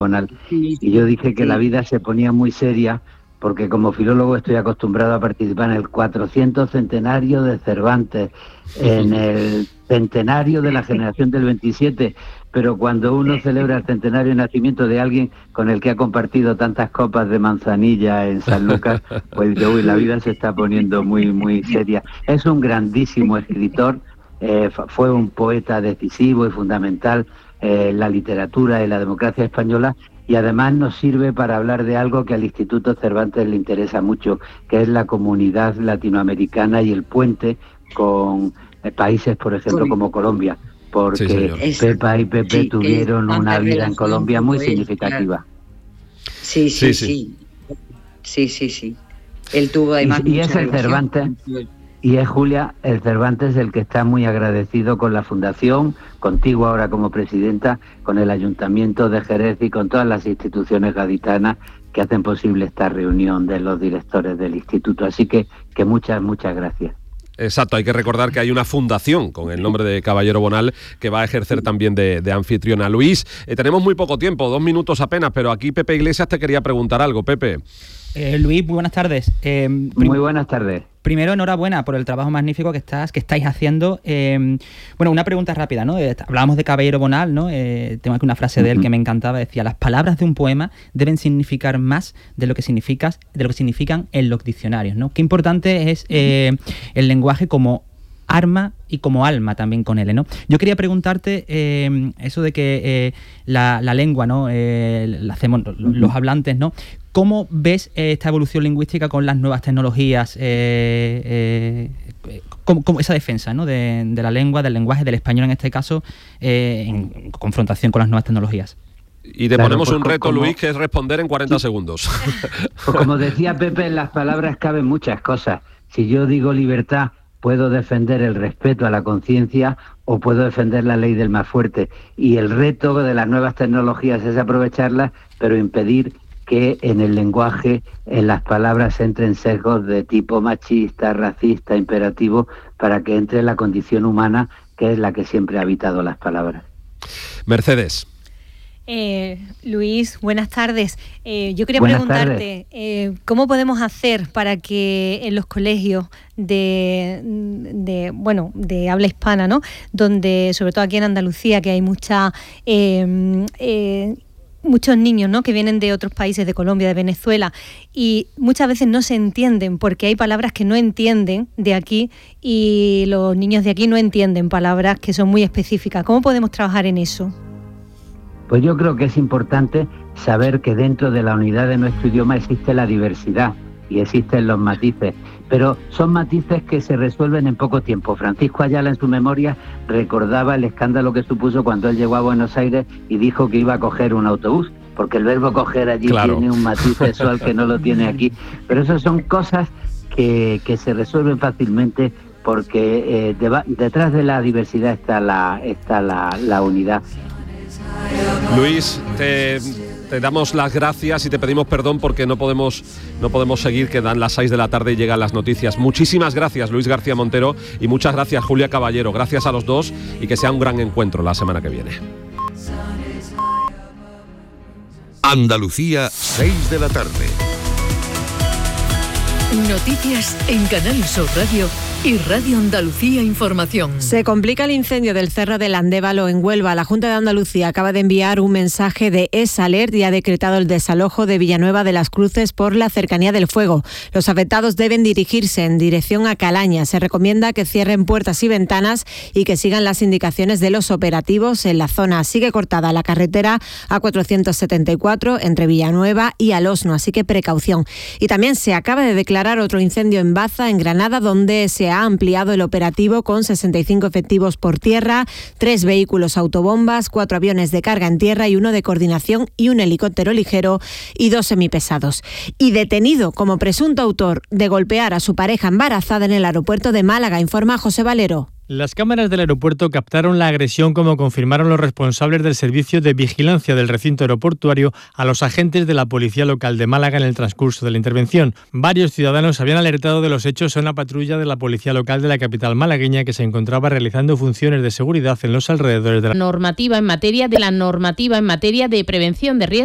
Bonal. Y yo dije que la vida se ponía muy seria porque como filólogo estoy acostumbrado a participar en el 400 centenario de Cervantes, en el centenario de la generación del 27, pero cuando uno celebra el centenario de nacimiento de alguien con el que ha compartido tantas copas de manzanilla en San Lucas, pues uy, la vida se está poniendo muy, muy seria. Es un grandísimo escritor, fue un poeta decisivo y fundamental en la literatura y la democracia española, y además nos sirve para hablar de algo que al Instituto Cervantes le interesa mucho, que es la comunidad latinoamericana y el puente con países, por ejemplo, como Colombia, porque Pepa y Pepe tuvieron una vida en Colombia muy significativa. Sí. Él tuvo además y es el Cervantes. Y es, Julia, el Cervantes el que está muy agradecido con la Fundación, contigo ahora como presidenta, con el Ayuntamiento de Jerez y con todas las instituciones gaditanas que hacen posible esta reunión de los directores del instituto. Así que muchas gracias. Exacto, hay que recordar que hay una fundación con el nombre de Caballero Bonal que va a ejercer también de anfitriona. Luis, tenemos muy poco tiempo, 2 minutos apenas, pero aquí Pepe Iglesias te quería preguntar algo. Pepe. Luis, muy buenas tardes. Muy buenas tardes. Primero, enhorabuena por el trabajo magnífico que estáis haciendo. Bueno, una pregunta rápida, ¿no? Hablábamos de Caballero Bonal, ¿no? Tengo aquí una frase de él que me encantaba, decía: las palabras de un poema deben significar más de lo que significan en los diccionarios, ¿no? Qué importante es el lenguaje como arma y como alma también con él, ¿no? Yo quería preguntarte eso de que la lengua, ¿no? La hacemos los hablantes, ¿no? ¿Cómo ves esta evolución lingüística con las nuevas tecnologías? ¿Cómo esa defensa, ¿no? de la lengua, del lenguaje, del español en este caso, en confrontación con las nuevas tecnologías? Y te ponemos un reto, Luis, que es responder en 40 segundos. Pues como decía Pepe, en las palabras caben muchas cosas. Si yo digo libertad, puedo defender el respeto a la conciencia o puedo defender la ley del más fuerte. Y el reto de las nuevas tecnologías es aprovecharlas, pero impedir que en el lenguaje, en las palabras, entren sesgos de tipo machista, racista, imperativo, para que entre la condición humana, que es la que siempre ha habitado las palabras. Mercedes. Luis, buenas tardes. Yo quería preguntarte, ¿cómo podemos hacer para que en los colegios de habla hispana, ¿no? Donde, sobre todo aquí en Andalucía, que hay muchos niños, ¿no? Que vienen de otros países, de Colombia, de Venezuela, y muchas veces no se entienden porque hay palabras que no entienden de aquí y los niños de aquí no entienden palabras que son muy específicas? ¿Cómo podemos trabajar en eso? Pues yo creo que es importante saber que dentro de la unidad de nuestro idioma existe la diversidad y existen los matices, pero son matices que se resuelven en poco tiempo. Francisco Ayala, en su memoria, recordaba el escándalo que supuso cuando él llegó a Buenos Aires y dijo que iba a coger un autobús, porque el verbo coger allí tiene un matiz sexual que no lo tiene aquí. Pero esas son cosas que se resuelven fácilmente porque detrás de la diversidad está la unidad. Luis, te damos las gracias y te pedimos perdón porque no podemos seguir, que dan las 6 de la tarde y llegan las noticias. Muchísimas gracias, Luis García Montero, y muchas gracias, Julia Caballero. Gracias a los dos y que sea un gran encuentro la semana que viene. Andalucía, 6 de la tarde. Noticias en Canal Sur Radio y Radio Andalucía Información. Se complica el incendio del Cerro del Andévalo en Huelva. La Junta de Andalucía acaba de enviar un mensaje de EsAlert y ha decretado el desalojo de Villanueva de las Cruces por la cercanía del fuego. Los afectados deben dirigirse en dirección a Calaña. Se recomienda que cierren puertas y ventanas y que sigan las indicaciones de los operativos en la zona. Sigue cortada la carretera A474 entre Villanueva y Alosno, así que precaución. Y también se acaba de declarar otro incendio en Baza, en Granada, donde se ha ampliado el operativo con 65 efectivos por tierra, 3 vehículos autobombas, 4 aviones de carga en tierra y 1 de coordinación y un helicóptero ligero y 2 semipesados. Y detenido como presunto autor de golpear a su pareja embarazada en el aeropuerto de Málaga, informa José Valero. Las cámaras del aeropuerto captaron la agresión, como confirmaron los responsables del servicio de vigilancia del recinto aeroportuario a los agentes de la policía local de Málaga en el transcurso de la intervención. Varios ciudadanos habían alertado de los hechos a una patrulla de la policía local de la capital malagueña que se encontraba realizando funciones de seguridad en los alrededores de la normativa en materia de prevención de riesgos